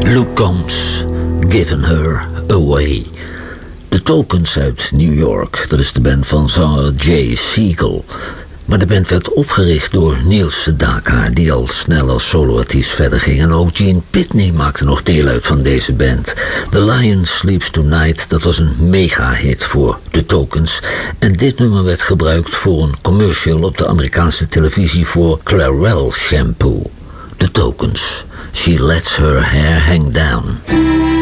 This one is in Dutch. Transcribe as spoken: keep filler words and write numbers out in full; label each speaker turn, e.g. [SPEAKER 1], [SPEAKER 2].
[SPEAKER 1] Luke Combs, Giving Her Away. De Tokens uit New York, dat is de band van zanger Jay Siegel. Maar de band werd opgericht door Niels Sedaka, die al snel als soloartiest verder ging. En ook Gene Pitney maakte nog deel uit van deze band. The Lion Sleeps Tonight, dat was een mega-hit voor de Tokens. En dit nummer werd gebruikt voor een commercial op de Amerikaanse televisie voor Clarel Shampoo. The Tokens, She Lets Her Hair Hang Down.